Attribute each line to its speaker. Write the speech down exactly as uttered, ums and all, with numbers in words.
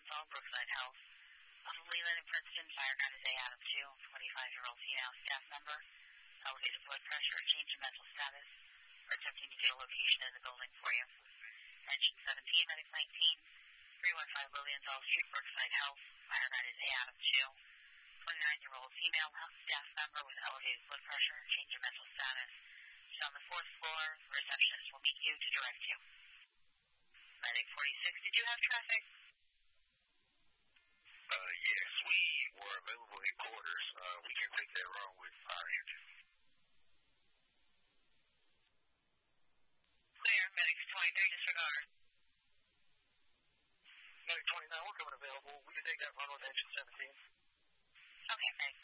Speaker 1: phone, Brookside Health. Um, Leland and Princeton, fire gun is A out of two, twenty-five-year-old female staff member, elevated blood pressure, change in mental status. We're attempting to get a location in the building for you. Engine seventeen, medic nineteen, three one five Lilienthal Street, Brookside Health. Fire gun is A out of two, twenty-nine-year-old female staff member with elevated blood pressure, change in mental status. She's on the fourth floor. Receptionist will meet you to direct you. Medic forty-six, did you have traffic?
Speaker 2: Uh, yes, we were available in quarters. Uh, we can take that wrong with our engine.
Speaker 1: Clear, Medic twenty-three, disregard.
Speaker 3: Medic twenty-nine, we're coming available. We can take that run with engine seventeen.
Speaker 1: Okay, Medic